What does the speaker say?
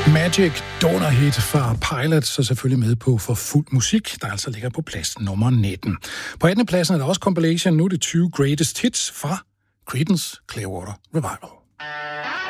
Magic Donor Hit fra Pilots, og selvfølgelig med på For Fuld Musik, der altså ligger på plads nummer 19. På 18. pladsen er der også compilation, nu er det 20 Greatest Hits fra Creedence Clearwater Revival.